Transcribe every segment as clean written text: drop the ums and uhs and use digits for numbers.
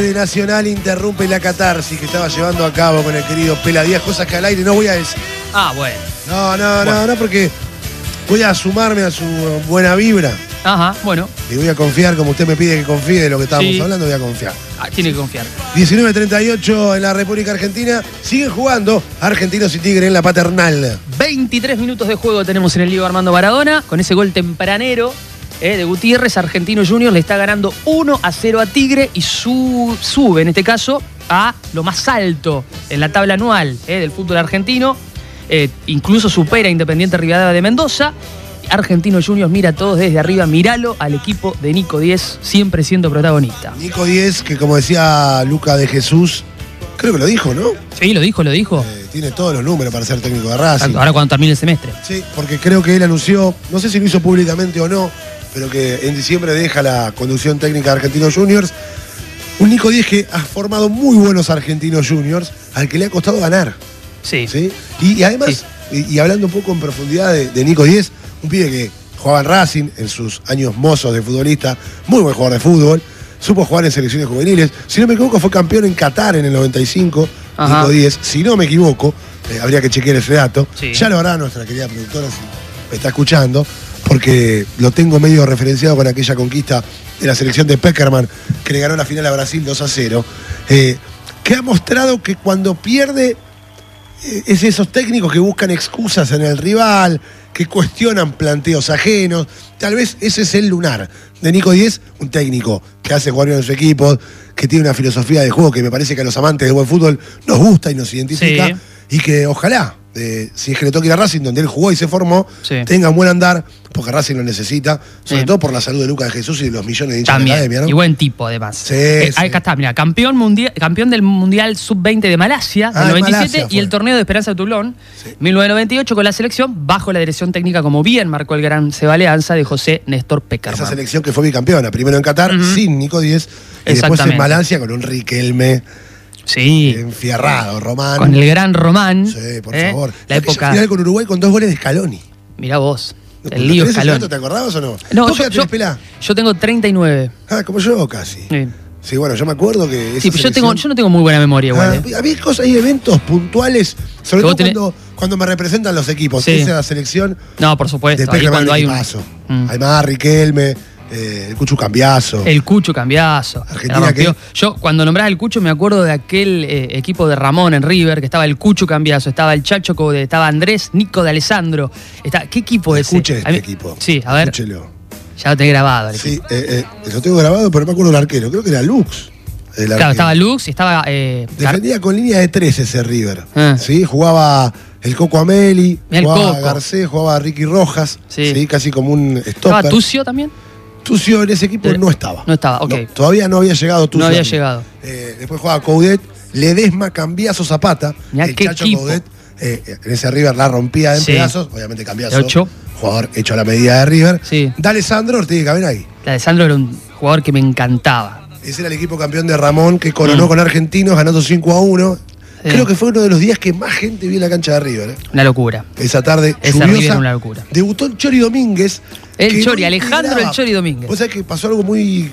de Nacional interrumpe la catarsis que estaba llevando a cabo con el querido Pela Díaz, cosas que al aire no voy a decir. Ah, bueno. No, porque voy a sumarme a su buena vibra. Ajá, bueno. Y voy a confiar, como usted me pide que confíe de lo que estábamos hablando, voy a confiar. Tiene que confiar. 19:38 en la República Argentina. Siguen jugando Argentinos y Tigre en la Paternal. 23 minutos de juego tenemos en el Diego Armando Maradona. Con ese gol tempranero de Gutiérrez, Argentinos Juniors le está ganando 1-0 a Tigre y sube, en este caso, a lo más alto en la tabla anual del fútbol argentino. Incluso supera a Independiente Rivadavia de Mendoza. Argentinos Juniors mira a todos desde arriba, míralo al equipo de Nico Diez, siempre siendo protagonista. Nico Diez, que como decía Luca de Jesús, creo que lo dijo, ¿no? Sí, lo dijo. Tiene todos los números para ser técnico de Racing. Ahora cuando termine el semestre. Sí, porque creo que él anunció, no sé si lo hizo públicamente o no, pero que en diciembre deja la conducción técnica de Argentinos Juniors. Un Nico Diez que ha formado muy buenos Argentinos Juniors, al que le ha costado ganar. Sí. Y además, y hablando un poco en profundidad de Nico Diez, un pibe que jugaba en Racing en sus años mozos de futbolista, muy buen jugador de fútbol, supo jugar en selecciones juveniles. Si no me equivoco, fue campeón en Qatar en el 95, Ajá. Nico Diez. Si no me equivoco, habría que chequear ese dato. Sí. Ya lo hará nuestra querida productora si me está escuchando, porque lo tengo medio referenciado con aquella conquista de la selección de Peckerman, que le ganó la final a Brasil 2-0, que ha mostrado que cuando pierde es esos técnicos que buscan excusas en el rival, que cuestionan planteos ajenos. Tal vez ese es el lunar de Nico Diez, un técnico que hace jugar bien en su equipo, que tiene una filosofía de juego que me parece que a los amantes del buen fútbol nos gusta y nos identifica, y que ojalá, si es que le toque ir a Racing, donde él jugó y se formó, tenga un buen andar, porque Racing lo necesita, sobre todo por la salud de Lucas de Jesús y de los millones de hinchas de la academia, ¿no? Y buen tipo, además. Acá está, mira, campeón del Mundial Sub-20 de Malasia, del 97, Malasia y el torneo de Esperanza de Toulon, 1998, con la selección, bajo la dirección técnica, como bien marcó el gran Seba Leanza, de José Néstor Peckerman. Esa selección que fue bicampeona, primero en Qatar, sin Nico Diez, y después en Malasia con un Riquelme. Sí. Enfierrado, Román. Con el gran Román. Sí, por favor. La época. Final con Uruguay con 2 goles de Scaloni. Mirá vos. El lío Scaloni. ¿Te acordabas o no? No, yo tengo 39. Ah, como yo casi. Sí, bueno, yo me acuerdo que. Sí, pero yo no tengo muy buena memoria igual. Había cosas, hay eventos puntuales, sobre todo cuando me representan los equipos. Sí. Esa es la selección. No, por supuesto. Ahí cuando hay un paso. Además, Riquelme. El Cucho Cambiaso. El Cucho Cambiaso. Argentina que... Yo, cuando nombrás el Cucho, me acuerdo de aquel equipo de Ramón en River, que estaba el Cucho Cambiaso, estaba el Chacho Coudet, estaba Andrés Nico de Alessandro. ¿Qué equipo es ese? Escuche este equipo. Sí, a ver. Escúchelo. Ya lo tengo grabado. Sí, lo tengo grabado, pero no me acuerdo del arquero. Creo que era Lux. Claro, estaba Lux y estaba... defendía con línea de 3 ese River. ¿Sí? Jugaba el Coco Ameli, jugaba Garcés, jugaba Ricky Rojas. Sí. Casi como un stopper. ¿Estaba Tucio también? Tucio en ese equipo no estaba. No estaba, ok. No, todavía no había llegado Tucio. No había llegado. Después jugaba Coudet, Ledesma, Cambiaso, Zapata. Mirá el qué Chacho equipo. Coudet, en ese River la rompía en pedazos. Obviamente Cambiaso, jugador hecho a la medida de River. Sí. D'Alessandro, Ortega Cabenagui. D'Alessandro era un jugador que me encantaba. Ese era el equipo campeón de Ramón, que coronó con Argentinos, ganando 5-1. Creo que fue uno de los días que más gente vio en la cancha de River. Una locura. Esa tarde River era una locura. Debutó el Chori Domínguez. El Chori, Alejandro el Chori Domínguez. Vos sabés que pasó algo muy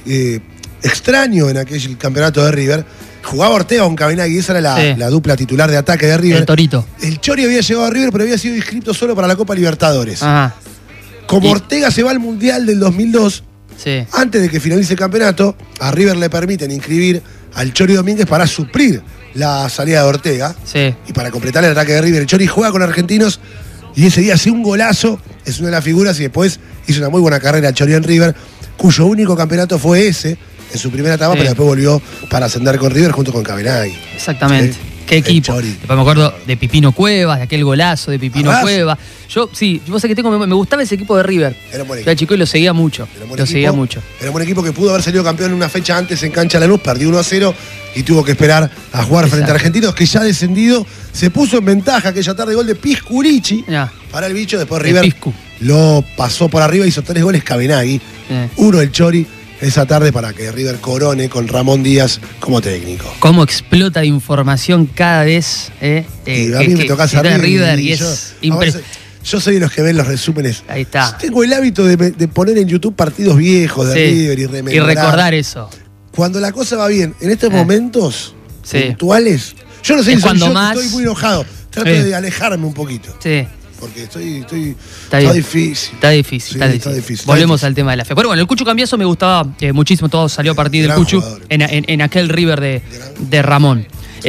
extraño en aquel campeonato de River. Jugaba Ortega con Cabenagui, esa era la dupla titular de ataque de River. El Torito. El Chori había llegado a River, pero había sido inscrito solo para la Copa Libertadores. Ajá. Como Ortega se va al Mundial del 2002, antes de que finalice el campeonato, a River le permiten inscribir al Chori Domínguez para suplir la salida de Ortega y para completar el ataque de River. El Chori juega con Argentinos y ese día hace un golazo, es una de las figuras, y después hizo una muy buena carrera el Chori en River, cuyo único campeonato fue ese en su primera etapa, pero después volvió para ascender con River junto con Cabenagui. Exactamente. Qué equipo. Después me acuerdo de Pipino Cuevas, de aquel golazo de Pipino Cuevas. Yo vos sabés que me gustaba ese equipo de River. Era un buen equipo. Yo era chico y lo seguía mucho. Seguía mucho. Era un buen equipo que pudo haber salido campeón una fecha antes en cancha Lanús, perdió 1-0 y tuvo que esperar a jugar frente a Argentinos, que ya descendido, se puso en ventaja aquella tarde, gol de Pisculichi para el bicho. Después River lo pasó por arriba, hizo 3 goles Cabenagui, uno el Chori, esa tarde para que River corone con Ramón Díaz como técnico. Cómo explota de información cada vez. Y a mí me tocás a River y es impresionante. Yo soy de los que ven los resúmenes. Ahí está. Tengo el hábito de poner en YouTube partidos viejos de River y rememorar. Y recordar eso. cuando la cosa va bien, en estos momentos puntuales, yo no sé es si cuando yo más... estoy muy enojado. Trato de alejarme un poquito. Sí. Porque está difícil. Está difícil. Volvemos al tema de la fe. Pero bueno, el Cucho Cambiaso me gustaba muchísimo. Todo salió a partir del Cucho en aquel River de Ramón.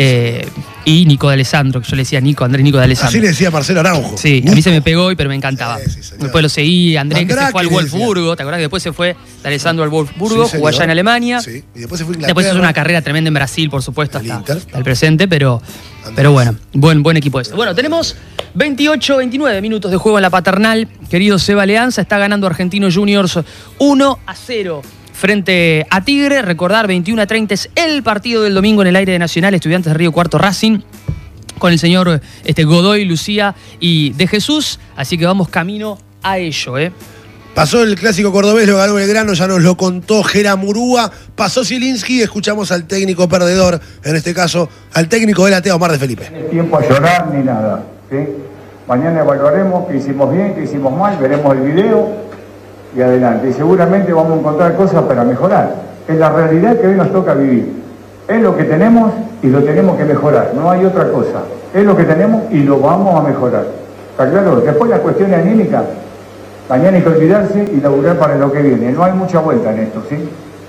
Y Nico de Alessandro, que yo le decía Andrés Nico de Alessandro. Así le decía Marcelo Araujo. Sí, Nico. A mí se me pegó hoy, pero me encantaba. Después lo seguí, Andrés, que se fue al Wolfsburgo. ¿Te acordás que después se fue de Alessandro al Wolfsburgo? Jugó allá en Alemania. Sí, y después se fue a Inglaterra. Después hizo una carrera tremenda en Brasil, por supuesto, hasta el presente, pero bueno, buen equipo ese. Bueno, tenemos 29 minutos de juego en la Paternal. Querido Seba Leanza, está ganando Argentino Juniors 1-0. Frente a Tigre. Recordar, 21:30 es el partido del domingo en el aire de Nacional, Estudiantes de Río Cuarto Racing, con el señor Godoy, Lucía y De Jesús. Así que vamos camino a ello. Pasó el clásico cordobés, lo ganó Belgrano, ya nos lo contó Gera Murúa. Pasó Zielinski, escuchamos al técnico perdedor, en este caso al técnico del Atea, Omar de Felipe. No hay tiempo a llorar ni nada, ¿sí? Mañana evaluaremos qué hicimos bien, qué hicimos mal, veremos el video y adelante. Y seguramente vamos a encontrar cosas para mejorar. Es la realidad que hoy nos toca vivir. Es lo que tenemos y lo tenemos que mejorar. No hay otra cosa. Es lo que tenemos y lo vamos a mejorar. ¿Está claro? Después la cuestión es anímica. Mañana hay que olvidarse y laburar para lo que viene. No hay mucha vuelta en esto, ¿sí?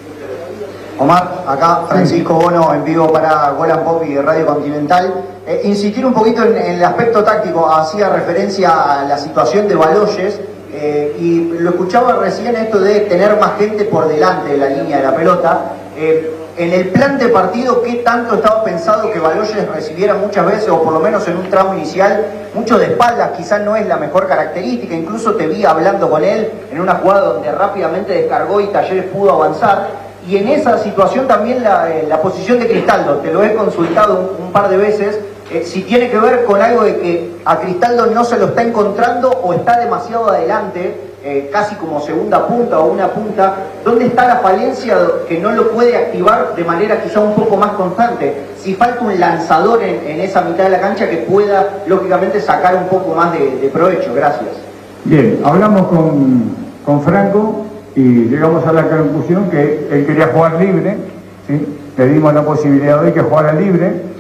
Omar, acá Francisco Bono en vivo para Gol and Pop y Radio Continental. Insistir un poquito en el aspecto táctico. Hacía referencia a la situación de Baloyes. Y lo escuchaba recién esto de tener más gente por delante de la línea de la pelota. En el plan de partido, ¿qué tanto estaba pensado que Baloyes recibiera muchas veces, o por lo menos en un tramo inicial, mucho de espaldas? Quizás no es la mejor característica. Incluso te vi hablando con él en una jugada donde rápidamente descargó y Talleres pudo avanzar. Y en esa situación también la posición de Cristaldo, te lo he consultado un par de veces. Si tiene que ver con algo de que a Cristaldo no se lo está encontrando o está demasiado adelante, casi como segunda punta o una punta, ¿dónde está la falencia que no lo puede activar de manera quizá un poco más constante? Si falta un lanzador en esa mitad de la cancha que pueda, lógicamente, sacar un poco más de provecho. Gracias. Bien, hablamos con Franco y llegamos a la conclusión que él quería jugar libre, ¿sí? Le dimos la posibilidad hoy que jugara libre.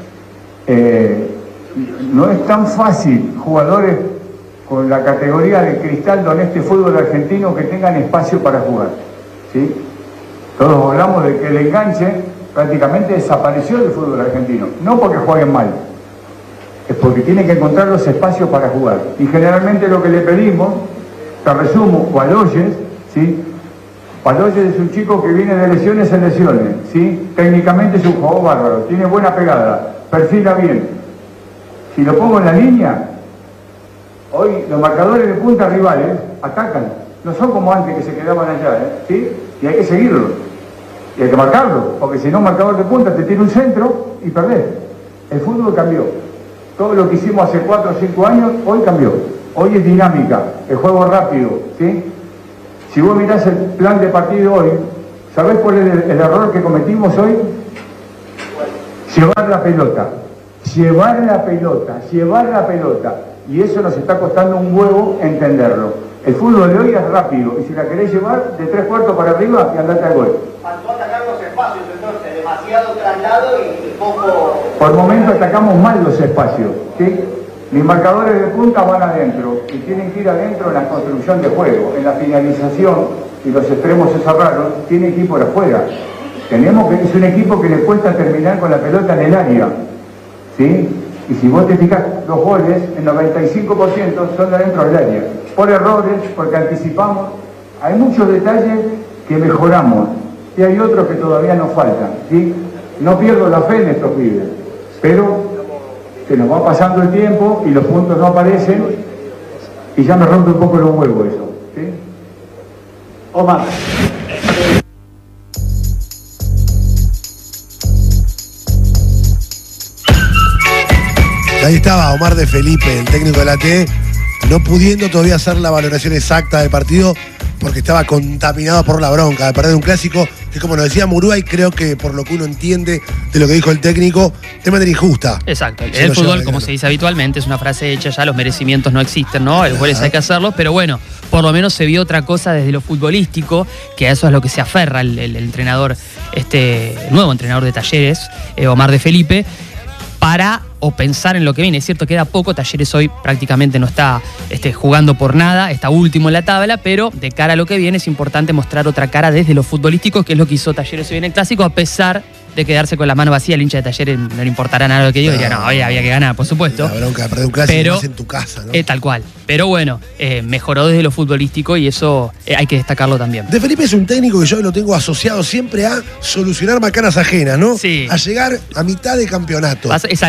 No es tan fácil jugadores con la categoría de Cristaldo en este fútbol argentino que tengan espacio para jugar, ¿sí? Todos hablamos de que el enganche prácticamente desapareció del fútbol argentino, no porque jueguen mal, es porque tienen que encontrar los espacios para jugar. Y generalmente lo que le pedimos, te resumo, Baloyes, ¿sí? Baloyes es un chico que viene de lesiones en lesiones, ¿sí? Técnicamente es un jugador bárbaro, tiene buena pegada, perfila bien. Si lo pongo en la línea, hoy los marcadores de punta rivales atacan. No son como antes que se quedaban allá, ¿sí? Y hay que seguirlo. Y hay que marcarlo, porque si no, marcador de punta te tiene un centro y perdés. El fútbol cambió. Todo lo que hicimos hace 4 o 5 años, hoy cambió. Hoy es dinámica, el juego rápido, ¿sí? Si vos mirás el plan de partido hoy, ¿sabés cuál es el error que cometimos hoy? Llevar la pelota. Y eso nos está costando un huevo entenderlo. El fútbol de hoy es rápido, y si la querés llevar de 3/4 para arriba, y andate al gol. Faltó atacar los espacios, entonces, demasiado traslado y poco... Por momento atacamos mal los espacios, ¿sí? Mis marcadores de punta van adentro, y tienen que ir adentro en la construcción de juego, en la finalización, y los extremos se cerraron, tienen que ir por afuera. Es un equipo que le cuesta terminar con la pelota en el área, ¿sí? Y si vos te fijas, los goles, el 95% son de adentro del área. Por errores, porque anticipamos. Hay muchos detalles que mejoramos y hay otros que todavía nos faltan, ¿sí? No pierdo la fe en estos pibes, pero se nos va pasando el tiempo y los puntos no aparecen y ya me rompe un poco los huevos eso, ¿sí? Omar. Ahí estaba Omar de Felipe, el técnico de la T, no pudiendo todavía hacer la valoración exacta del partido porque estaba contaminado por la bronca de perder un clásico que, como nos decía Murúa, y creo que por lo que uno entiende de lo que dijo el técnico, de manera injusta. Exacto. El fútbol, como se dice habitualmente, es una frase hecha ya, los merecimientos no existen, ¿no? Los goles hay que hacerlos, pero bueno, por lo menos se vio otra cosa desde lo futbolístico, que a eso es lo que se aferra el entrenador el nuevo entrenador de Talleres, Omar de Felipe, o pensar en lo que viene. Es cierto, queda poco, Talleres hoy prácticamente no está jugando por nada, está último en la tabla, pero de cara a lo que viene es importante mostrar otra cara desde lo futbolístico, que es lo que hizo Talleres hoy en el Clásico, a pesar de quedarse con las manos vacías. El hincha de Talleres no le importará nada lo que digo, diría, no, hoy había que ganar, por supuesto. La bronca de perder un clásico es en tu casa, ¿no? Tal cual. Pero bueno, mejoró desde lo futbolístico y eso hay que destacarlo también. De Felipe es un técnico que yo lo tengo asociado siempre a solucionar macanas ajenas, ¿no? Sí. A llegar a mitad de campeonato.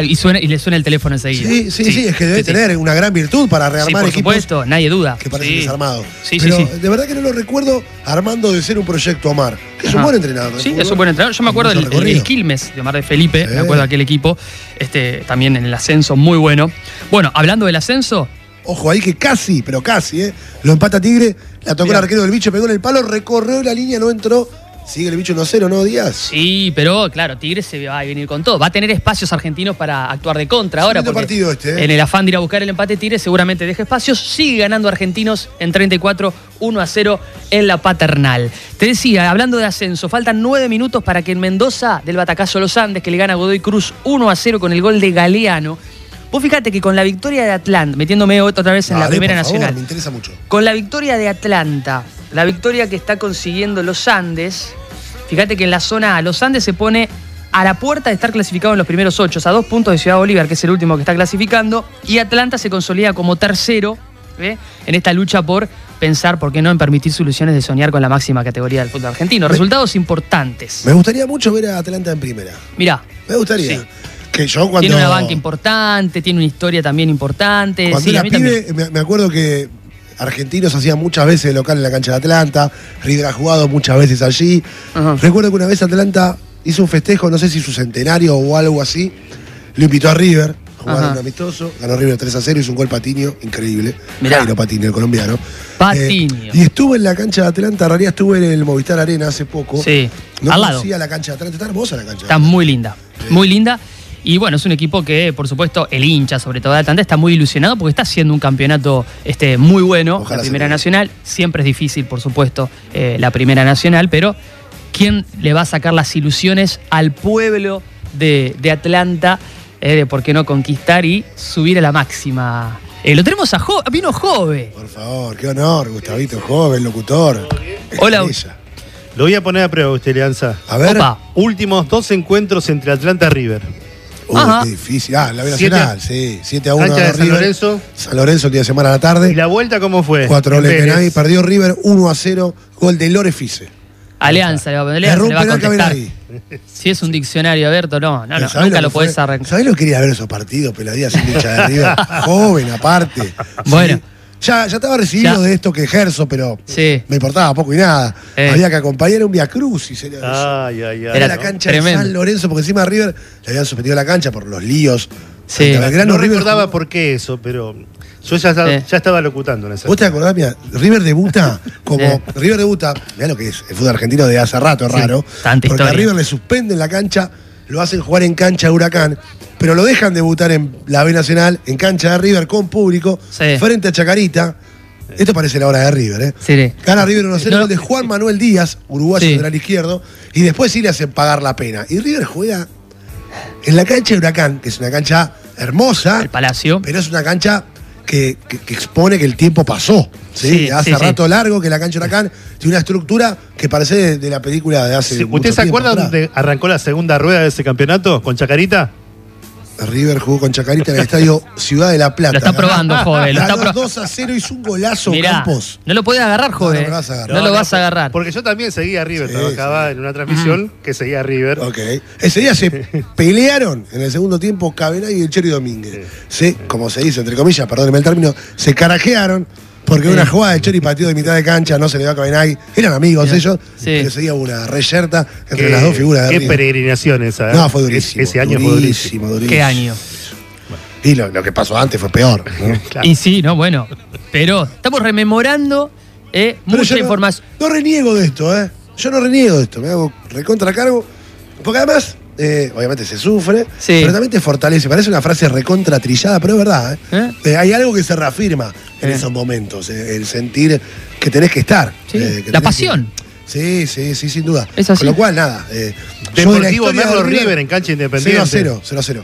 Y le suena el teléfono enseguida. Sí, es que debe tener una gran virtud para rearmar por equipos. Supuesto, nadie duda. Que parecen desarmados. Sí, pero sí. de verdad que no lo recuerdo armando de ser un proyecto Omar, que es un buen entrenador. Sí, es un buen entrenador. Yo me acuerdo del Quilmes de Omar de Felipe, me acuerdo de aquel equipo, también en el ascenso, muy bueno. Bueno, hablando del ascenso. Ojo ahí que casi, pero casi, lo empata Tigre, la tocó el arquero del Bicho, pegó en el palo, recorrió la línea, no entró. Sigue el Bicho 1-0, ¿no, Díaz? Sí, pero claro, Tigre se va a venir con todo. Va a tener espacios argentinos para actuar de contra ahora. Porque partido en el afán de ir a buscar el empate, Tigre seguramente deja espacios. Sigue ganando Argentinos en 34, 1-0 en la Paternal. Te decía, hablando de ascenso, faltan 9 minutos para que en Mendoza, del batacazo Los Andes, que le gana a Godoy Cruz 1-0 con el gol de Galeano. Vos fíjate que con la victoria de Atlanta, metiéndome otra vez en la Primera Nacional. Me interesa mucho. Con la victoria de Atlanta, la victoria que está consiguiendo Los Andes, fíjate que en la zona A, Los Andes se pone a la puerta de estar clasificado en los primeros 8, a 2 puntos de Ciudad Bolívar, que es el último que está clasificando, y Atlanta se consolida como tercero en esta lucha por pensar, ¿por qué no?, en permitir soluciones de soñar con la máxima categoría del fútbol argentino. Resultados importantes. Me gustaría mucho ver a Atlanta en primera. Mirá. Me gustaría. Sí. Que yo cuando... Tiene una banca importante, tiene una historia también importante. Cuando era pibe, me acuerdo que Argentinos hacían muchas veces de local en la cancha de Atlanta, River ha jugado muchas veces allí. Recuerdo que una vez Atlanta hizo un festejo, no sé si su centenario o algo así, lo invitó a River, jugaron un amistoso, ganó River 3-0, hizo un gol Patiño, increíble. Jairo Patiño, el colombiano. Patiño. Y estuve en la cancha de Atlanta, en realidad estuve en el Movistar Arena hace poco. Sí, no al lado. conocía la cancha de Atlanta, está hermosa la cancha. Está muy linda, muy linda. Y bueno, es un equipo que, por supuesto, el hincha, sobre todo de Atlanta, está muy ilusionado porque está haciendo un campeonato muy bueno. Ojalá la Primera Nacional. Siempre es difícil, por supuesto, la Primera Nacional, pero ¿quién le va a sacar las ilusiones al pueblo de Atlanta de por qué no conquistar y subir a la máxima? Lo tenemos a vino Jove. Por favor, qué honor, Gustavito Jove, el locutor. Hola. Lo voy a poner a prueba, usted, Leanza. A ver. Opa. Últimos 2 encuentros entre Atlanta y River. Qué difícil. La B Nacional, sí. 7-1. Cancha de San Lorenzo. San Lorenzo el día de semana a la tarde. ¿Y la vuelta cómo fue? 4 goles de Penay, perdió River 1-0, gol de Lorefice. Alianza le va a contestar. Si es un diccionario abierto, nunca lo podés arrancar. ¿Sabés lo que quería ver esos partidos, Peladía, sin hincha de River? Joven, aparte. Bueno. Sí. Ya estaba recibido de esto que ejerzo, pero me importaba poco y nada. Había que acompañar un Via Crucis. Era la cancha de San Lorenzo, porque encima a River le habían suspendido la cancha por los líos. Sí. No recordaba por qué eso, pero yo ya estaba locutando en esa. ¿Vos te acordás? Mira, River debuta River debuta, mirá lo que es el fútbol argentino de hace rato, es raro. Tanta porque historia. a River le suspenden la cancha, lo hacen jugar en cancha de Huracán, pero lo dejan debutar en la B Nacional, en cancha de River, con público, frente a Chacarita. Esto parece la hora de River, Sí. Gana River 1-0 de Juan Manuel Díaz, uruguayo lateral izquierdo, y después sí le hacen pagar la pena. Y River juega en la cancha de Huracán, que es una cancha hermosa. El Palacio. Pero es una cancha que expone que el tiempo pasó. Hace rato largo que la cancha de Huracán tiene una estructura que parece de la película de hace mucho ¿Usted se tiempo acuerda dónde arrancó la segunda rueda de ese campeonato? ¿Con Chacarita? River jugó con Chacarita en el estadio Ciudad de la Plata. Lo está probando, Jove. Ganó 2-0, hizo un golazo, Campos. No lo podés agarrar, Jove. No lo vas a agarrar. Porque yo también seguía a River. Trabajaba en una transmisión que seguía a River. Ese día se pelearon en el segundo tiempo Cabenay y el Cheri Domínguez. Como se dice, entre comillas, perdónenme el término, se carajearon. Porque una jugada de Chori partido de mitad de cancha, no se le dio a Cabenay. Eran amigos ellos, pero seguía una reyerta entre las dos figuras de River. Qué River. peregrinación esa. No, fue durísimo. Ese año fue durísimo. ¿Qué año? Y lo que pasó antes fue peor, ¿no? Claro. Y sí, bueno. Pero estamos rememorando mucha información. No reniego de esto, Yo no reniego de esto. Me hago recontra cargo. Porque además, obviamente se sufre, pero también te fortalece. Parece una frase recontra trillada, pero es verdad. Hay algo que se reafirma en esos momentos. El sentir que tenés que estar. La pasión. Sí, sin duda. Es así. Con lo cual, nada. Deportivo Merlo River en cancha Independiente. 0-0.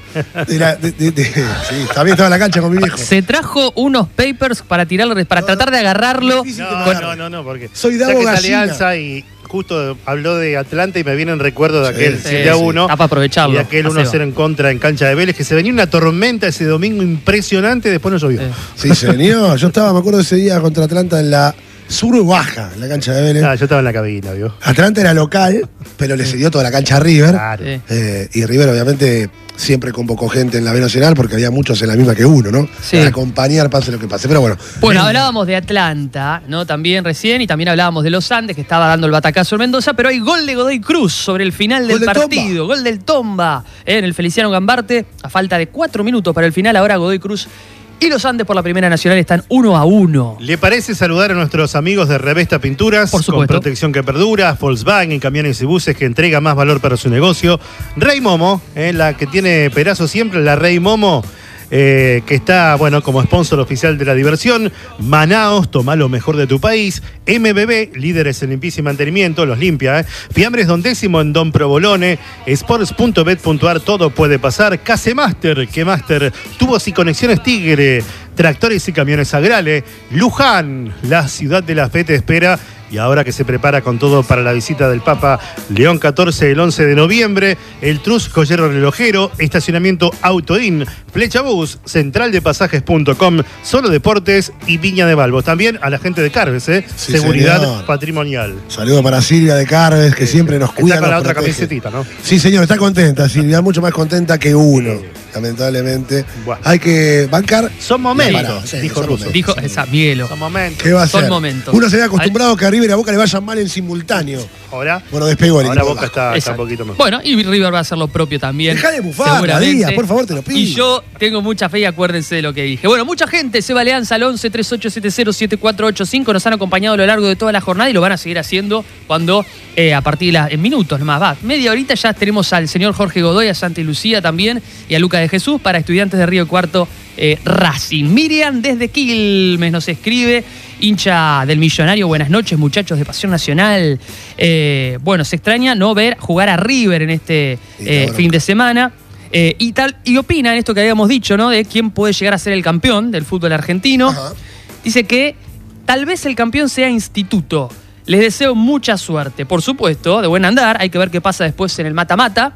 Sí, también estaba en la cancha con mi viejo. Se trajo unos papers para tratar de agarrarlo. No, porque soy Davo Gallina. Alianza y justo habló de Atlanta y me viene en recuerdo de aquel 7-1. Está para aprovecharlo. Y aquel 1-0 en contra en cancha de Vélez, que se venía una tormenta ese domingo impresionante, después no llovió. Sí, señor. Yo estaba, me acuerdo ese día contra Atlanta en la sur baja, en la cancha de Vélez. Yo estaba en la cabina, ¿vio? Atlanta era local, pero le cedió toda la cancha a River. Claro. Y River, obviamente, siempre convocó gente en la B Nacional porque había muchos en la misma que uno, ¿no? Sí. Para acompañar, pase lo que pase. Pero bueno. Bueno, hablábamos de Atlanta, ¿no? También recién, y también hablábamos de los Andes, que estaba dando el batacazo en Mendoza, pero hay gol de Godoy Cruz sobre el final del partido. Gol del Tomba en el Feliciano Gambarte, a falta de 4 minutos para el final. Ahora Godoy Cruz y los Andes por la Primera Nacional están 1-1. ¿Le parece saludar a nuestros amigos de Revesta Pinturas? Por supuesto. Con protección que perdura, Volkswagen, camiones y buses que entrega más valor para su negocio. Rey Momo, la que tiene Perazo siempre, la Rey Momo, que está, bueno, como sponsor oficial de la diversión. Manaos, toma lo mejor de tu país. MBB, líderes en limpieza y mantenimiento, los limpia. Fiambres Don Décimo en Don Provolone. Sports.bet.ar, todo puede pasar. Casemaster, que Master, tubos y conexiones Tigre. Tractores y camiones Agrale. Luján, la ciudad de la fe te espera. Y ahora que se prepara con todo para la visita del Papa León XIV el 11 de noviembre, el Trus Joyero Relojero, estacionamiento Autoin, Flechabús, centraldepasajes.com, Solo Deportes y Viña de Balbos. También a la gente de Carves, Sí, seguridad señor. patrimonial. Saludo para Silvia de Carves, que siempre nos cuida. Está con la otra protege. camisetita, ¿no? Sí, señor, está contenta Silvia, mucho más contenta que uno. Lamentablemente. Bueno. Hay que bancar. Son momentos, La parada, sí, dijo son Russo. momentos. Dijo esa Miguelo. Son momentos. ¿Qué va a Son hacer? momentos. Uno se había acostumbrado a que a River y a Boca le vayan mal en simultáneo. Ahora, Bueno, despegó el ahora equipo Boca de está un poquito mejor. Bueno, y River va a hacer lo propio también. Dejá de bufar, seguramente. Díaz, por favor, te lo pido. Y yo tengo mucha fe y acuérdense de lo que dije. Bueno, mucha gente se va Alianza al 11 3870 7485. Nos han acompañado a lo largo de toda la jornada y lo van a seguir haciendo cuando, a partir de en minutos nomás, va. Media horita ya tenemos al señor Jorge Godoy, a Santi Lucía también y a Luca de Jesús para Estudiantes de Río Cuarto Racing. Miriam desde Quilmes nos escribe, hincha del Millonario. Buenas noches, muchachos de Pasión Nacional. Bueno, se extraña no ver jugar a River en este fin de semana. Y opina en esto que habíamos dicho, ¿no? De quién puede llegar a ser el campeón del fútbol argentino. Ajá. Dice que tal vez el campeón sea Instituto. Les deseo mucha suerte. Por supuesto, de buen andar. Hay que ver qué pasa después en el mata-mata.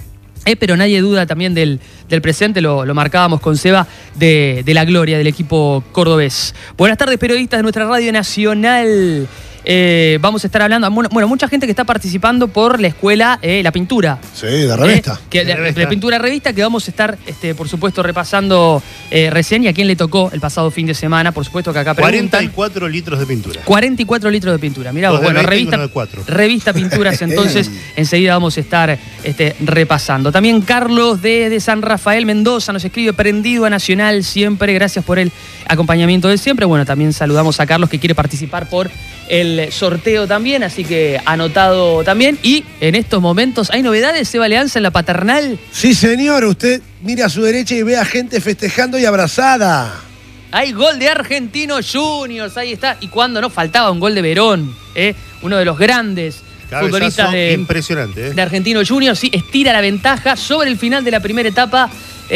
Pero nadie duda también del presente, lo marcábamos con Seba, de la gloria del equipo cordobés. Buenas tardes, periodistas de nuestra Radio Nacional. Vamos a estar hablando, bueno, mucha gente que está participando por la escuela La Pintura. Sí, de revista. La Pintura Revista, que vamos a estar, por supuesto, repasando recién, y a quién le tocó el pasado fin de semana. Por supuesto que acá preguntan. 44 litros de pintura. 44 litros de pintura. Mirá vos, Dos de bueno, 20 y uno de 4. revista Pinturas, entonces enseguida vamos a estar repasando. También Carlos de San Rafael Mendoza nos escribe, prendido a Nacional siempre, gracias por el acompañamiento de siempre. Bueno, también saludamos a Carlos que quiere participar por el sorteo también, así que anotado también. Y en estos momentos, ¿hay novedades, Seba Alianza, en la Paternal? Sí, señor, usted mire a su derecha y ve a gente festejando y abrazada. Hay gol de Argentinos Juniors, ahí está. Y cuando no faltaba un gol de Verón, uno de los grandes futbolistas impresionante, de Argentinos Juniors. Sí, estira la ventaja sobre el final de la primera etapa,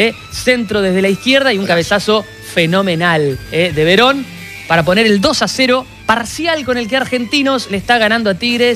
centro desde la izquierda y un cabezazo fenomenal de Verón para poner el 2-0, parcial con el que Argentinos le está ganando a Tigre,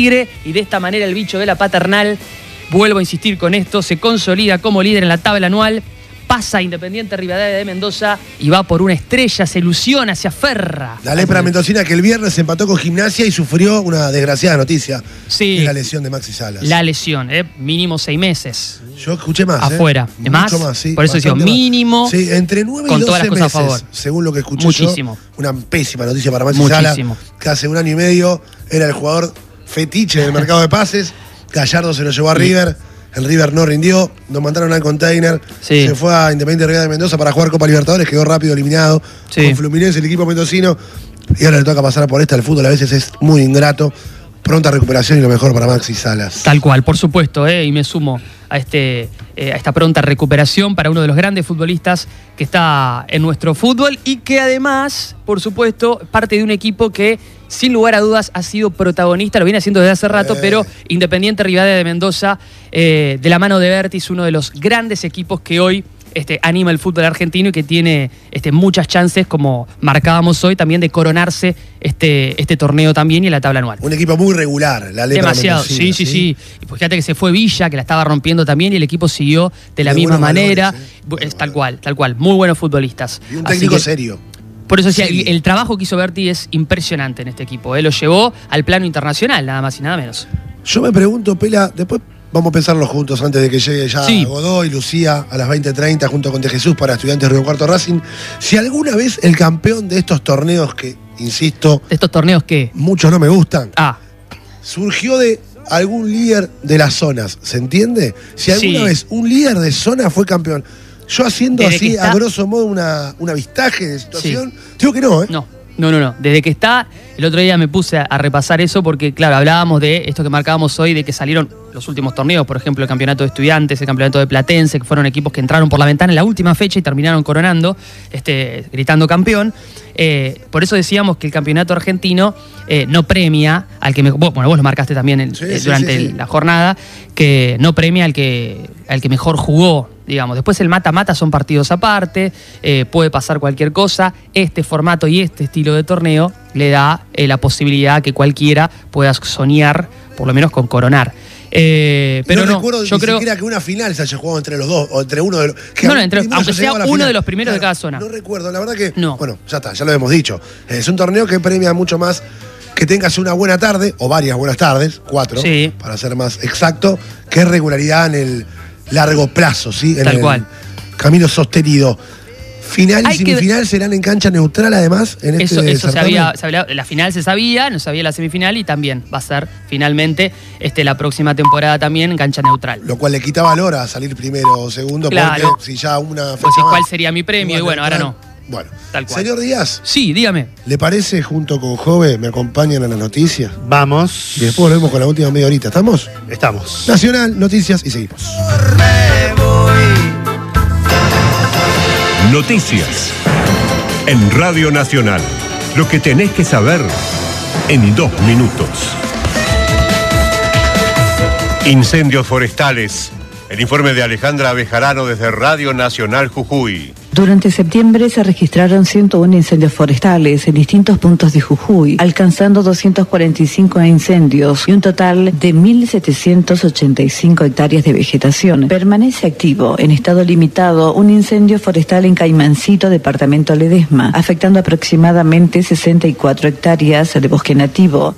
y de esta manera el bicho de la Paternal, vuelvo a insistir con esto, se consolida como líder en la tabla anual, pasa a Independiente Rivadavia de Mendoza y va por una estrella, se ilusiona, se aferra. La lepra mendocina que el viernes empató con Gimnasia y sufrió una desgraciada noticia. Sí. Que es la lesión de Maxi Salas. La lesión, mínimo 6 meses. Yo escuché más. Afuera. Mucho más, sí. Por eso digo, mínimo. Sí, entre 9 y 12 con todas las cosas meses, a favor. según lo que escuché. Muchísimo. Yo. Una pésima noticia para Maxi Salas, que hace 1 año y medio era el jugador fetiche del mercado de pases. Gallardo se lo llevó a River. El River no rindió, nos mandaron al container, se fue a Independiente Rivadavia de Mendoza para jugar Copa Libertadores, quedó rápido eliminado con Fluminense, el equipo mendocino, y ahora le toca pasar por esta. El fútbol a veces es muy ingrato, pronta recuperación y lo mejor para Maxi Salas. Tal cual, por supuesto, y me sumo a esta pronta recuperación para uno de los grandes futbolistas que está en nuestro fútbol y que además, por supuesto, parte de un equipo que sin lugar a dudas ha sido protagonista, lo viene haciendo desde hace rato, pero Independiente Rivadavia de Mendoza, de la mano de Bertis, uno de los grandes equipos que hoy anima el fútbol argentino y que tiene muchas chances, como marcábamos hoy, también de coronarse este torneo también y la tabla anual. Un equipo muy regular, la letra demasiado, sí. Y pues fíjate que se fue Villa, que la estaba rompiendo también, y el equipo siguió de la misma manera. Valores, tal cual. Muy buenos futbolistas. Y un técnico serio. Por eso decía, el trabajo que hizo Berti es impresionante en este equipo. Lo llevó al plano internacional, nada más y nada menos. Yo me pregunto, Pela, después vamos a pensarlo juntos antes de que llegue ya Godoy, Lucía, a las 20:30 junto con De Jesús para Estudiantes Río Cuarto Racing. Si alguna vez el campeón de estos torneos que, insisto... ¿De estos torneos qué? Muchos no me gustan. Surgió de algún líder de las zonas, ¿se entiende? Si alguna vez un líder de zona fue campeón, yo haciendo así, a grosso modo, un avistaje de situación, digo que no, ¿eh? No. Desde que está, el otro día me puse a repasar eso porque, claro, hablábamos de esto que marcábamos hoy, de que salieron los últimos torneos, por ejemplo, el campeonato de Estudiantes, el campeonato de Platense, que fueron equipos que entraron por la ventana en la última fecha y terminaron coronando, gritando campeón. Por eso decíamos que el campeonato argentino no premia al que mejor, bueno, vos lo marcaste también durante la jornada, que no premia al que mejor jugó, digamos. Después el mata-mata son partidos aparte, puede pasar cualquier cosa. Este formato y este estilo de torneo le da la posibilidad que cualquiera pueda soñar, por lo menos con coronar. Pero no recuerdo yo creo siquiera que una final se haya jugado entre los dos o entre uno de los que aunque sea uno de los primeros de cada zona. No recuerdo, la verdad que bueno, ya está, ya lo hemos dicho. Es un torneo que premia mucho más que tengas una buena tarde o varias buenas tardes, 4 para ser más exacto, que regularidad en el largo plazo, ¿sí? En el camino sostenido. Final y semifinal serán en cancha neutral, además, en eso se había, la final se sabía, no sabía la semifinal, y también va a ser finalmente la próxima temporada también en cancha neutral. Lo cual le quita valor a salir primero o segundo, porque si ya una fecha pues ¿cuál sería mi premio? Y bueno, ahora no. Bueno, tal cual. Señor Díaz. Sí, dígame. ¿Le parece, junto con Jove, me acompañan a las noticias? Vamos. Y después volvemos con la última media horita. ¿Estamos? Estamos. Nacional, noticias y seguimos. Noticias en Radio Nacional. Lo que tenés que saber en 2 minutos. Incendios forestales. El informe de Alejandra Bejarano desde Radio Nacional Jujuy. Durante septiembre se registraron 101 incendios forestales en distintos puntos de Jujuy, alcanzando 245 incendios y un total de 1.785 hectáreas de vegetación. Permanece activo, en estado limitado, un incendio forestal en Caimancito, departamento Ledesma, afectando aproximadamente 64 hectáreas de bosque nativo.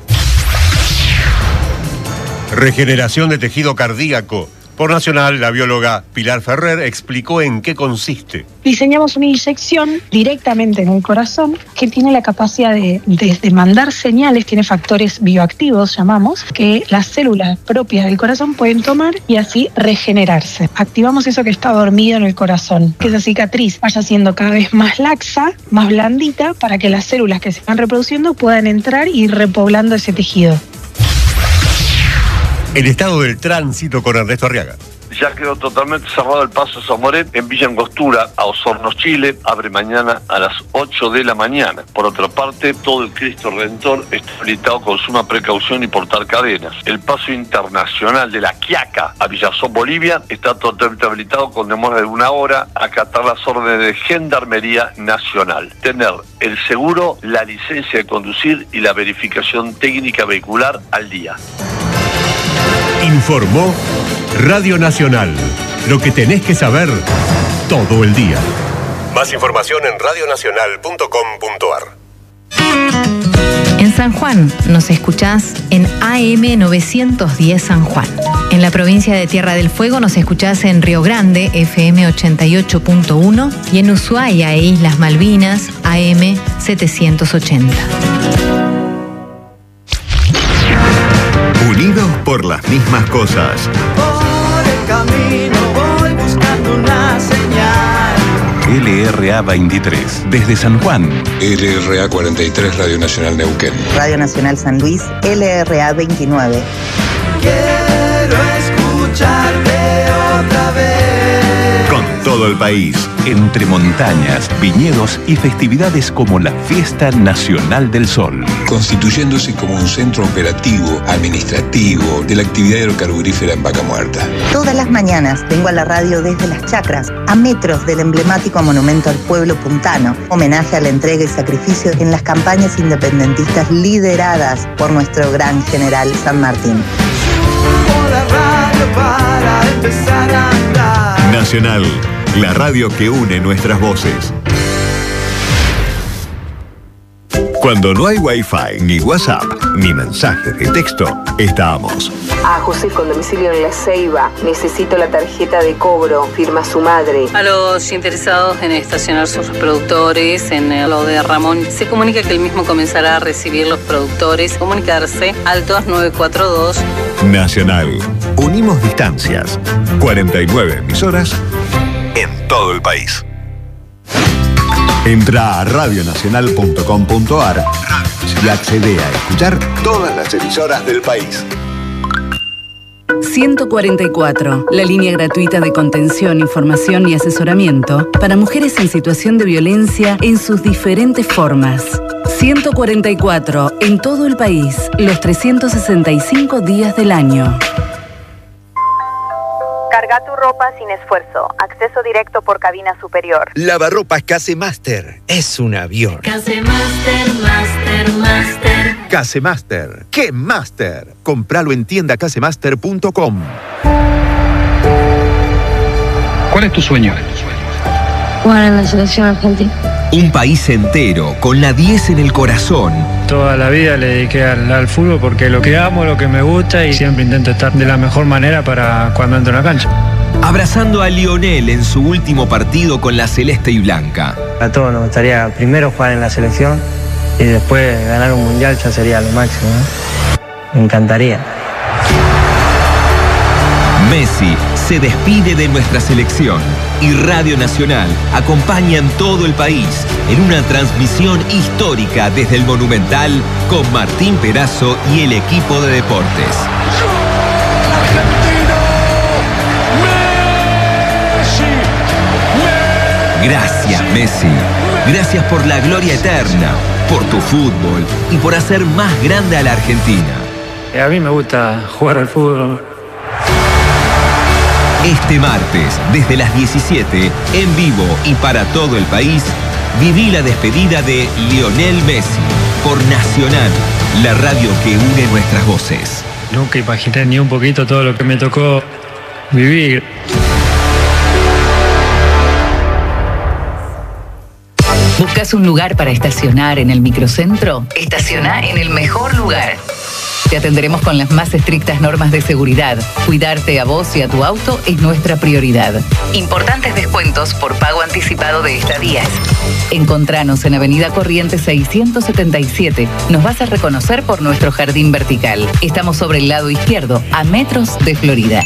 Regeneración de tejido cardíaco. Por Nacional, la bióloga Pilar Ferrer explicó en qué consiste. Diseñamos una inyección directamente en el corazón que tiene la capacidad de mandar señales, tiene factores bioactivos, llamamos, que las células propias del corazón pueden tomar y así regenerarse. Activamos eso que está dormido en el corazón, que esa cicatriz vaya siendo cada vez más laxa, más blandita, para que las células que se van reproduciendo puedan entrar y ir repoblando ese tejido. El estado del tránsito con Ernesto Arriaga. Ya quedó totalmente cerrado el paso Zamoret en Villa Angostura, a Osorno, Chile. Abre mañana a las 8 de la mañana. Por otra parte, todo el Cristo Redentor está habilitado con suma precaución y portar cadenas. El paso internacional de La Quiaca a Villazón, Bolivia, está totalmente habilitado con demora de 1 hora. Acatar las órdenes de Gendarmería Nacional. Tener el seguro, la licencia de conducir y la verificación técnica vehicular al día. Informó Radio Nacional. Lo que tenés que saber todo el día. Más información en radionacional.com.ar. En San Juan nos escuchás en AM 910 San Juan. En la provincia de Tierra del Fuego nos escuchás en Río Grande, FM 88.1, y en Ushuaia e Islas Malvinas, AM 780. Unidos por las mismas cosas. Por el camino voy buscando una señal. LRA LRA 23, desde San Juan. LRA 43, Radio Nacional Neuquén. Radio Nacional San Luis, LRA 29. Quiero escucharte otra vez. Con todo el país, entre montañas, viñedos y festividades como la Fiesta Nacional del Sol. Constituyéndose como un centro operativo, administrativo, de la actividad hidrocarburífera en Vaca Muerta. Todas las mañanas vengo a la radio desde Las Chacras, a metros del emblemático monumento al pueblo puntano, homenaje a la entrega y sacrificio en las campañas independentistas lideradas por nuestro gran general San Martín. Subo la radio para empezar a andar. Nacional, la radio que une nuestras voces. Cuando no hay Wi-Fi, ni WhatsApp, ni mensajes de texto, estamos. A José con domicilio en La Ceiba. Necesito la tarjeta de cobro. Firma su madre. A los interesados en estacionar sus reproductores en lo de Ramón, se comunica que el mismo comenzará a recibir los productores. Comunicarse al 2942. Nacional. Unimos distancias. 49 emisoras en todo el país. Entra a radionacional.com.ar y accede a escuchar todas las emisoras del país. 144, la línea gratuita de contención, información y asesoramiento para mujeres en situación de violencia en sus diferentes formas. 144, en todo el país, los 365 días del año. Carga tu ropa sin esfuerzo. Acceso directo por cabina superior. Lavarropas Casemaster. Es un avión. Casemaster, Master. Casemaster. ¡Qué Master! Compralo en tiendacasemaster.com. ¿Cuál es tu sueño? Jugar en la selección argentina. Un país entero, con la 10 en el corazón. Toda la vida le dediqué al fútbol porque lo que amo, lo que me gusta y siempre intento estar de la mejor manera para cuando entro en la cancha. Abrazando a Lionel en su último partido con la celeste y blanca. A todos nos gustaría primero jugar en la selección y después ganar un mundial ya sería lo máximo, ¿eh? Me encantaría. Messi se despide de nuestra selección y Radio Nacional acompaña en todo el país en una transmisión histórica desde el Monumental con Martín Perazo y el equipo de deportes. Gracias, Messi. Gracias por la gloria eterna, por tu fútbol y por hacer más grande a la Argentina. A mí me gusta jugar al fútbol. Este martes, desde las 17, en vivo y para todo el país, viví la despedida de Lionel Messi por Nacional, la radio que une nuestras voces. Nunca imaginé ni un poquito todo lo que me tocó vivir. ¿Buscas un lugar para estacionar en el microcentro? Estaciona en el mejor lugar. Te atenderemos con las más estrictas normas de seguridad. Cuidarte a vos y a tu auto es nuestra prioridad. Importantes descuentos por pago anticipado de estadías. Encontranos en Avenida Corrientes 677. Nos vas a reconocer por nuestro jardín vertical. Estamos sobre el lado izquierdo, a metros de Florida.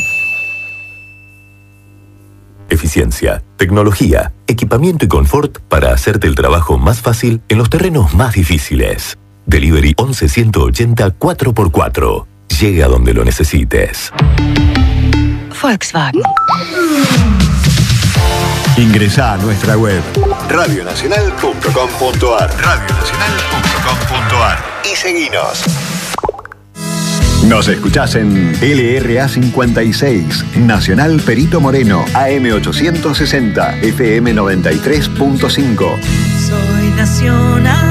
Eficiencia, tecnología, equipamiento y confort para hacerte el trabajo más fácil en los terrenos más difíciles. Delivery 11-180 4x4. Llega donde lo necesites. Volkswagen. Ingresá a nuestra web radionacional.com.ar y seguinos. Nos escuchás en LRA 56, Nacional Perito Moreno, AM 860, FM 93.5. Soy Nacional.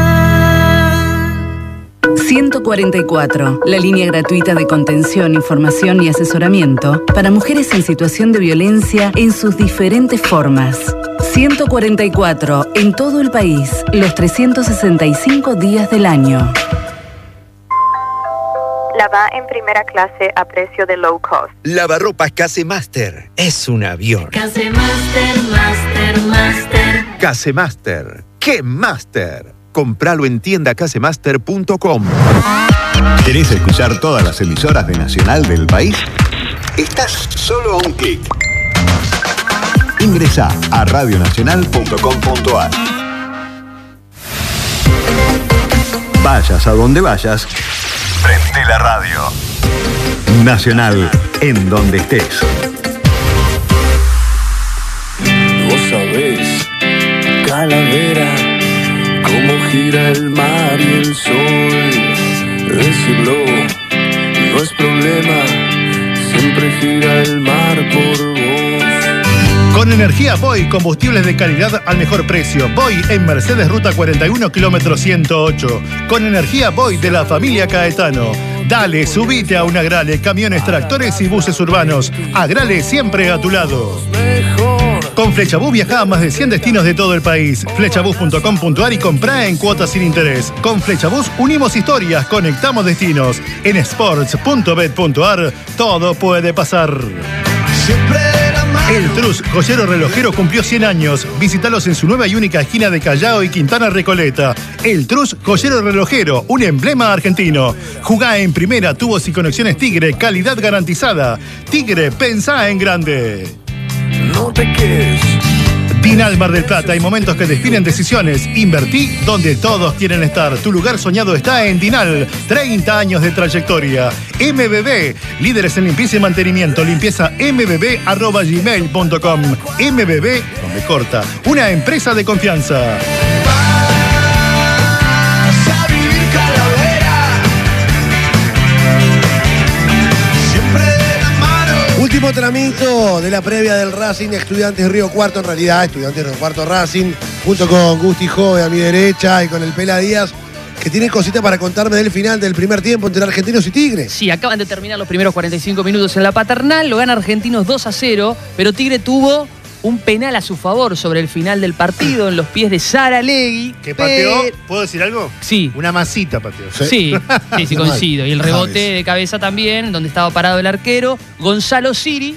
144, la línea gratuita de contención, información y asesoramiento para mujeres en situación de violencia en sus diferentes formas. 144, en todo el país, los 365 días del año. Lava en primera clase a precio de low cost. Lavarropas Casemaster. Es un avión. Casemaster. Casemaster. ¡Qué Master! Compralo en tiendacasemaster.com. ¿Querés escuchar todas las emisoras de Nacional del país? Estás solo a un clic. Ingresá a radionacional.com.ar. Vayas a donde vayas, prende la radio. Nacional, en donde estés. Vos sabés, calavera, cómo gira el mar y el sol. Decirlo no es problema, siempre gira el mar por vos. Con energía Boy, combustibles de calidad al mejor precio. Boy en Mercedes Ruta 41, kilómetro 108. Con energía Boy de la familia Caetano. Dale, subite a un Agrale, camiones, tractores y buses urbanos. Agrale siempre a tu lado. Con Flechabús viajá a más de 100 destinos de todo el país. Flechabús.com.ar y comprá en cuotas sin interés. Con Flechabús unimos historias, conectamos destinos. En sports.bet.ar todo puede pasar. El Trus, joyero relojero, cumplió 100 años. Visítalos en su nueva y única esquina de Callao y Quintana Recoleta. El Trus, joyero relojero, un emblema argentino. Jugá en primera, tubos y conexiones Tigre, calidad garantizada. Tigre, pensá en grande. No te quedes. Dinal Mar del Plata, hay momentos que definen decisiones. Invertí donde todos quieren estar. Tu lugar soñado está en Dinal. 30 años de trayectoria. MBB, líderes en limpieza y mantenimiento. Limpieza mbb@gmail.com. MBB, donde corta. Una empresa de confianza. Último tramito de la previa del Racing Estudiantes Río Cuarto, en realidad Estudiantes Río Cuarto Racing, junto con Gusti Jove a mi derecha y con el Pela Díaz, que tiene cositas para contarme del final del primer tiempo entre Argentinos y Tigre. Sí, acaban de terminar los primeros 45 minutos en la Paternal, lo gana Argentinos 2-0, pero Tigre tuvo un penal a su favor sobre el final del partido en los pies de Saralegui. ¿Que pateó? ¿Puedo decir algo? Sí. Una masita pateó. Sí, coincido. Y el rebote de cabeza también, donde estaba parado el arquero, Gonzalo Siri,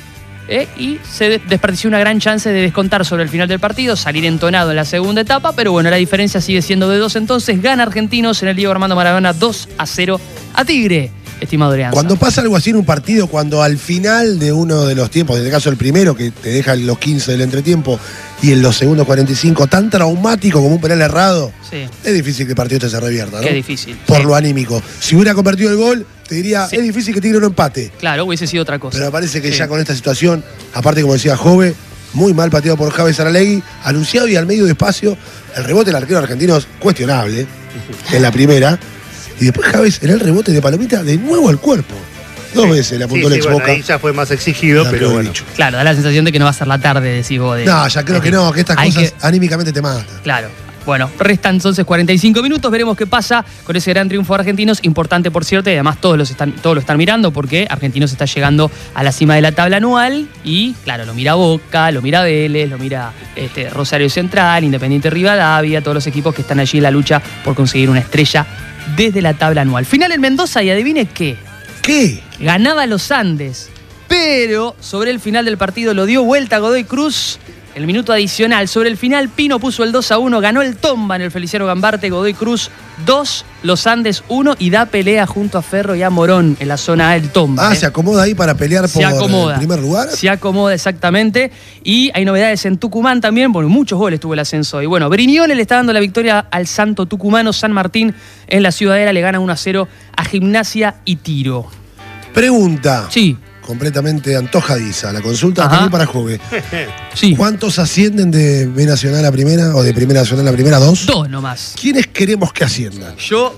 y se desperdició una gran chance de descontar sobre el final del partido, salir entonado en la segunda etapa, pero bueno, la diferencia sigue siendo de 2, entonces gana Argentinos en el Diego Armando Maradona 2-0 a Tigre. Estimado Adrián. Cuando pasa algo así en un partido, cuando al final de uno de los tiempos, en este caso el primero, que te deja los 15 del entretiempo, y en los segundos 45, tan traumático como un penal errado, sí, es difícil que el partido se revierta, ¿no? Qué difícil. Por lo anímico. Si hubiera convertido el gol, te diría, es difícil que Tigre no empate. Claro, hubiese sido otra cosa. Pero me parece que ya con esta situación, aparte como decía Jove, muy mal pateado por Javi Saralegui, anunciado y al medio de espacio, el rebote del arquero argentino es cuestionable, en la primera. Y después Javes en el rebote de Palomita de nuevo al cuerpo. 2 veces le apuntó el ex Boca. Ahí ya fue más exigido, pero bueno. Claro, da la sensación de que no va a ser la tarde, decís vos. No, ya creo que no, que estas cosas anímicamente te matan. Claro. Bueno, restan entonces 45 minutos, veremos qué pasa con ese gran triunfo de Argentinos, importante por cierto, y además todos lo están mirando porque Argentinos está llegando a la cima de la tabla anual y claro, lo mira Boca, lo mira Vélez, lo mira Rosario Central, Independiente Rivadavia, todos los equipos que están allí en la lucha por conseguir una estrella desde la tabla anual. Final en Mendoza y adivine qué. ¿Qué? Ganaba los Andes, pero sobre el final del partido lo dio vuelta Godoy Cruz. El minuto adicional. Sobre el final, Pino puso el 2-1, ganó el Tomba en el Feliciano Gambarte, Godoy Cruz 2, Los Andes 1 y da pelea junto a Ferro y a Morón en la zona A del Tomba. Ah, ¿se acomoda ahí para pelear por el primer lugar? Se acomoda exactamente. Y hay novedades en Tucumán también, bueno, muchos goles tuvo el ascenso. Y bueno, Brignone le está dando la victoria al santo tucumano. San Martín en la Ciudadela le gana 1-0 a Gimnasia y Tiro. Pregunta. Sí. Completamente antojadiza. La consulta también para Jove. Sí. ¿Cuántos ascienden de B Nacional a primera o de Primera Nacional a primera? 2. 2 nomás. ¿Quiénes queremos que asciendan? Yo,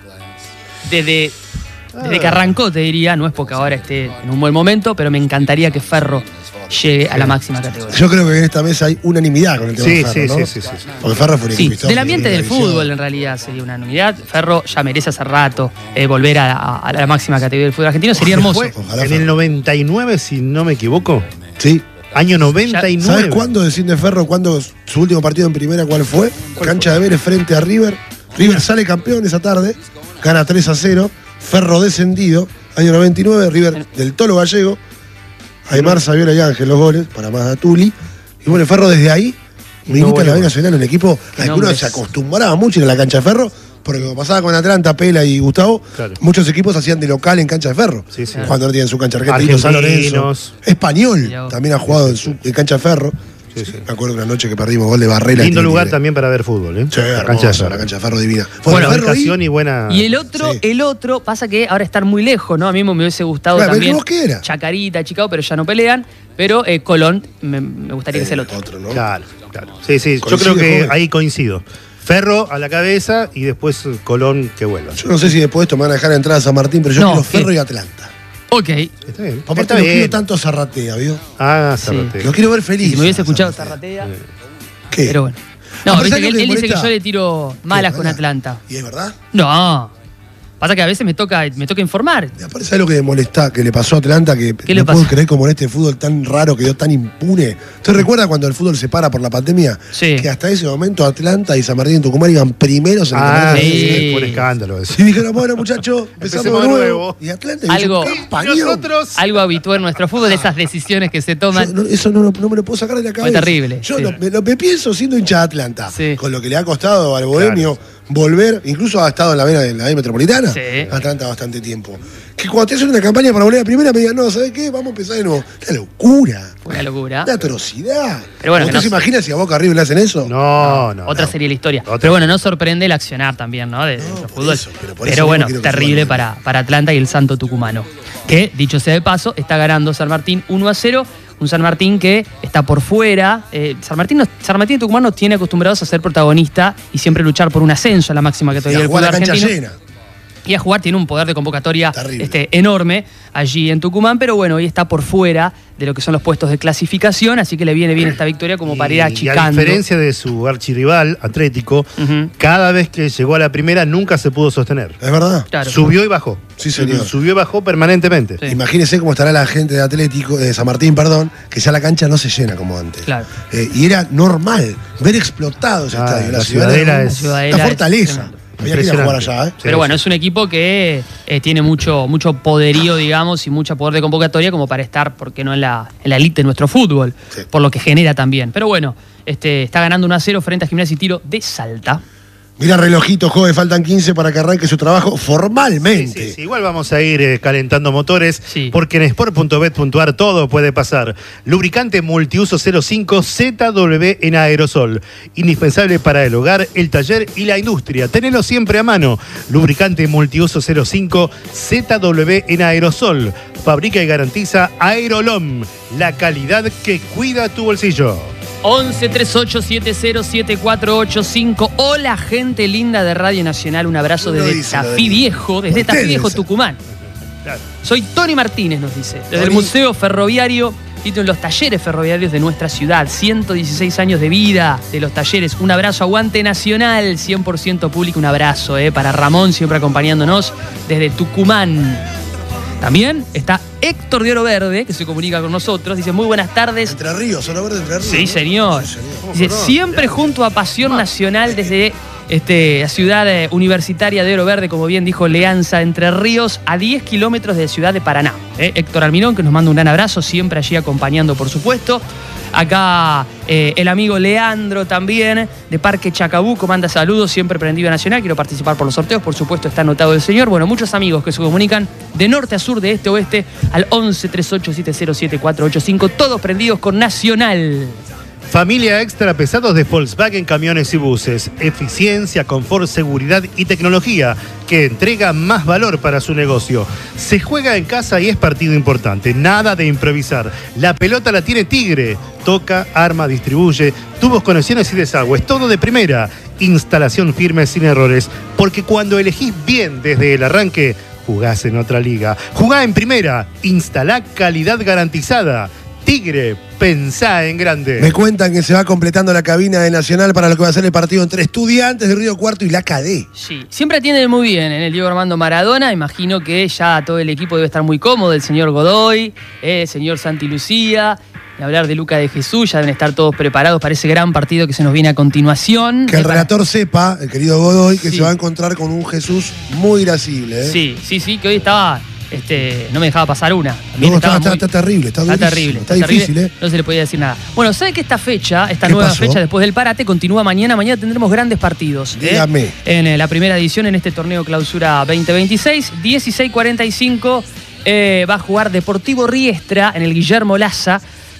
desde que arrancó, te diría, no es porque ahora esté en un buen momento, pero me encantaría que Ferro llegue a la máxima categoría. Yo creo que en esta mesa hay unanimidad con el tema de Ferro, ¿no? Sí. Porque Ferro fue un equipo histórico, del ambiente del fútbol, en realidad, sería unanimidad. Ferro ya merece hace rato volver a la máxima categoría del fútbol argentino. Sería hermoso. En el 99, si no me equivoco. Sí. Año 99. ¿Sabes cuándo desciende Ferro? ¿Cuándo su último partido en primera cuál fue? Cancha de Vélez frente a River. River sale campeón esa tarde, gana 3-0. Ferro descendido, año 99, River del Tolo Gallego. Aymar, Saviola y Ángel los goles, para más a Tuli. Y bueno, Ferro desde ahí milita en la B Nacional, un equipo al que uno se acostumbraba mucho ir a la cancha de Ferro, porque como pasaba con Atlanta, Pela y Gustavo, muchos equipos hacían de local en cancha de Ferro. Sí. Cuando no tienen su cancha. Argentino, San Lorenzo. Español también ha jugado en cancha de Ferro. Me acuerdo una noche que perdimos gol de Barrera. Lindo lugar también para ver fútbol, ¿eh? Sí, la cancha de Ferro. La cancha de Ferro divina. Buena ubicación y buena. Y el otro, pasa que ahora están muy lejos, ¿no? A mí me hubiese gustado también. Chacarita, Chicago, pero ya no pelean. Pero Colón, me gustaría que sea el otro. ¿no? Claro. Sí. Yo creo que ahí coincido. Ferro a la cabeza y después Colón que vuelva. Yo no sé si después esto me van a dejar entrar a San Martín, pero yo quiero Ferro y Atlanta. Ok. Está bien. Aparte lo quiero tanto Zarratea, ¿vio? Zarratea. Lo quiero ver feliz. Si me hubiese escuchado Zarratea. ¿Qué? Pero bueno. No, viste que él dice que yo le tiro malas con Atlanta. ¿Y es verdad? No. Pasa que a veces me toca informar. Y aparte, ¿sabes lo que me molesta? Que le pasó a Atlanta, que no puedo creer como en este fútbol tan raro, quedó tan impune. ¿Usted recuerda cuando el fútbol se para por la pandemia? Sí. Que hasta ese momento Atlanta y San Martín y Tucumán iban primeros en el campeonato. Sí, por escándalo. Y dijeron, bueno, muchachos, empezamos de nuevo. Y Atlanta algo, hizo un campañón. Algo habitual en nuestro fútbol, esas decisiones que se toman. Eso no me lo puedo sacar de la cabeza. Fue terrible. Yo me pienso siendo hincha de Atlanta, con lo que le ha costado al bohemio volver, incluso ha estado en la vena de la metropolitana, Atlanta bastante tiempo. Que cuando te hacen una campaña para volver a primera me digan, no, ¿sabes qué? Vamos a empezar de nuevo. Una locura. Una locura. Una atrocidad. Pero bueno, ¿Usted se imagina si a Boca River le hacen eso? No. Otra sería la historia. Pero bueno, no sorprende el accionar también, ¿no? De fútbol. Pero bueno, terrible para Atlanta y el Santo Tucumano. Que, dicho sea de paso, está ganando San Martín 1-0. Un San Martín que está por fuera. San Martín y Tucumán nos tiene acostumbrados a ser protagonista y siempre luchar por un ascenso a la máxima categoría del fútbol argentino. Llena. Y a jugar, tiene un poder de convocatoria enorme allí en Tucumán, pero bueno, hoy está por fuera de lo que son los puestos de clasificación, así que le viene bien esta victoria como para ir achicando. Y a diferencia de su archirrival, Atlético, cada vez que llegó a la primera nunca se pudo sostener. ¿Es verdad? Claro. Subió y bajó. Sí, señor. Subió y bajó permanentemente. Sí. Imagínese cómo estará la gente de Atlético, de San Martín, que ya la cancha no se llena como antes. Claro. Y era normal ver explotado ese estadio. La Ciudadela es la fortaleza. Había que ir a jugar allá, Pero bueno, es un equipo que tiene mucho poderío, digamos, y mucho poder de convocatoria como para estar, ¿por qué no?, en la elite de nuestro fútbol, por lo que genera también. Pero bueno, está ganando 1-0 frente a Gimnasia y Tiro de Salta. Mira relojito, joven, faltan 15 para que arranque su trabajo formalmente. Sí. Igual vamos a ir calentando motores, porque en sport.bet.ar todo puede pasar. Lubricante multiuso 05 ZW en aerosol. Indispensable para el hogar, el taller y la industria. Tenelo siempre a mano. Lubricante multiuso 05 ZW en aerosol. Fabrica y garantiza Aerolom, la calidad que cuida tu bolsillo. 1138707485. Hola, gente linda de Radio Nacional. Un abrazo desde Tafí Viejo, Tucumán. Claro. Soy Tony Martínez, nos dice. Desde el Museo Ferroviario, en los talleres ferroviarios de nuestra ciudad. 116 años de vida de los talleres. Un abrazo, aguante Nacional, 100% público. Un abrazo para Ramón, siempre acompañándonos desde Tucumán. También está Héctor de Oro Verde, que se comunica con nosotros. Dice, muy buenas tardes. Entre Ríos, Oro Verde, Entre Ríos. Sí, señor. Dice, siempre junto a Pasión Nacional desde la ciudad universitaria de Oro Verde, como bien dijo Leanza, Entre Ríos, a 10 kilómetros de Ciudad de Paraná. Héctor Almirón, que nos manda un gran abrazo, siempre allí acompañando, por supuesto. Acá el amigo Leandro también, de Parque Chacabuco, manda saludos, siempre prendido a Nacional. Quiero participar por los sorteos, por supuesto, está anotado el señor. Bueno, muchos amigos que se comunican de norte a sur, de este a oeste, al 1138707485, todos prendidos con Nacional. Familia extra pesados de Volkswagen Camiones y Buses. Eficiencia, confort, seguridad y tecnología que entrega más valor para su negocio. Se juega en casa y es partido importante. Nada de improvisar. La pelota la tiene Tigre. Toca, arma, distribuye, tubos, conexiones y desagües. Todo de primera. Instalación firme sin errores. Porque cuando elegís bien desde el arranque, jugás en otra liga. Jugá en primera. Instalá calidad garantizada. Tigre, pensá en grande. Me cuentan que se va completando la cabina de Nacional para lo que va a ser el partido entre Estudiantes de Río Cuarto y la KD. Sí, siempre atienden muy bien en el Diego Armando Maradona. Imagino que ya todo el equipo debe estar muy cómodo. El señor Godoy, el señor Santi Lucía. Y hablar de Luca de Jesús, ya deben estar todos preparados para ese gran partido que se nos viene a continuación. Que el relator sepa, el querido Godoy, que se va a encontrar con un Jesús muy irascible. Sí, que hoy estaba... no me dejaba pasar una. No, está terrible, está terrible. Está difícil, No se le podía decir nada. Bueno, ¿sabe que esta nueva fecha, después del parate, continúa mañana? Mañana tendremos grandes partidos. Dígame. En la primera edición, en este torneo Clausura 2026, 16:45, va a jugar Deportivo Riestra en el Guillermo Laza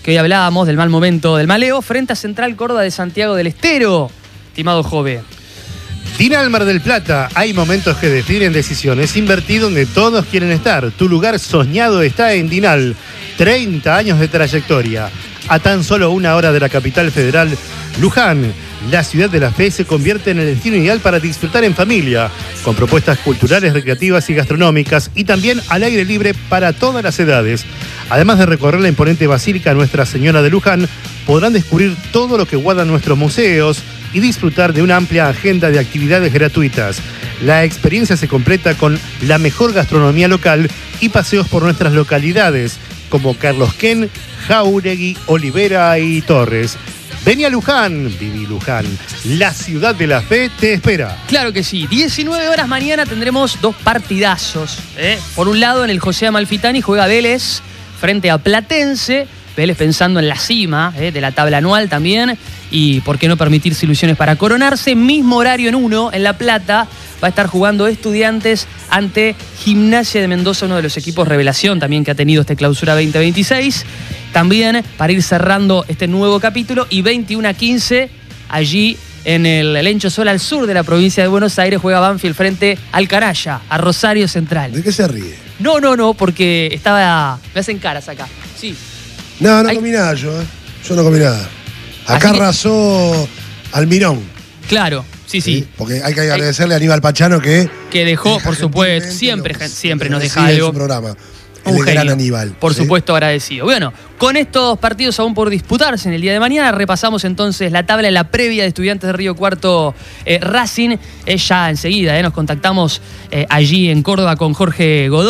que hoy hablábamos del mal momento del Maleo, frente a Central Córdoba de Santiago del Estero, estimado Jove. Dinal Mar del Plata, hay momentos que definen decisiones. Invertí donde todos quieren estar. Tu lugar soñado está en Dinal. 30 años de trayectoria. A tan solo 1 hora de la capital federal, Luján, la ciudad de la fe, se convierte en el destino ideal para disfrutar en familia, con propuestas culturales, recreativas y gastronómicas, y también al aire libre para todas las edades. Además de recorrer la imponente Basílica Nuestra Señora de Luján, podrán descubrir todo lo que guardan nuestros museos y disfrutar de una amplia agenda de actividades gratuitas. La experiencia se completa con la mejor gastronomía local y paseos por nuestras localidades, como Carlos Ken, Jáuregui, Olivera y Torres. Vení a Luján, viví Luján. La ciudad de la fe te espera. Claro que sí. 19 horas mañana tendremos 2 partidazos. Por un lado, en el José Amalfitani juega Vélez frente a Platense. Vélez pensando en la cima de la tabla anual también. Y por qué no permitirse ilusiones para coronarse. Mismo horario en 1, en La Plata. Va a estar jugando Estudiantes ante Gimnasia de Mendoza, uno de los equipos revelación también que ha tenido este clausura 2026. También para ir cerrando este nuevo capítulo. Y 21:15, allí en el Helencho Sol al sur de la provincia de Buenos Aires, juega Banfield frente al Caraya, a Rosario Central. ¿De qué se ríe? No, porque estaba... Me hacen caras acá. Sí. No comí nada yo. Yo no comí nada. Acá arrasó Almirón. Claro, sí. Porque hay que agradecerle a Aníbal Pachano que dejó, por supuesto, siempre nos deja algo. En su programa. Un gran genio, Aníbal. por supuesto, agradecido. Bueno, con estos partidos aún por disputarse en el día de mañana, repasamos entonces la tabla de la previa de Estudiantes de Río Cuarto Racing. Ya enseguida nos contactamos allí en Córdoba con Jorge Godoy.